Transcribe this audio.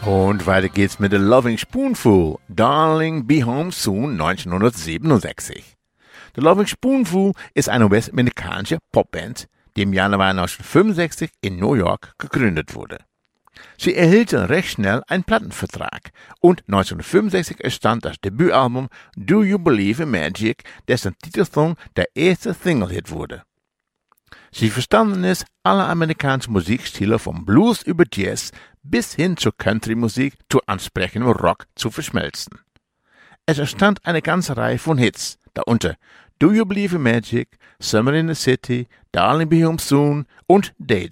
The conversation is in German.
Und weiter geht's mit The Loving Spoonful, Darling Be Home Soon 1967. The Loving Spoonful ist eine US-amerikanische Popband, die im Januar 1965 in New York gegründet wurde. Sie erhielten recht schnell einen Plattenvertrag und 1965 entstand das Debütalbum Do You Believe in Magic, dessen Titelsong der erste Single-Hit wurde. Sie verstanden es, alle amerikanischen Musikstile vom Blues über Jazz bis hin zur Country-Musik zu ansprechendem Rock zu verschmelzen. Es entstand eine ganze Reihe von Hits, darunter Do You Believe in Magic, Summer in the City, Darling Be Home Soon und Daydream.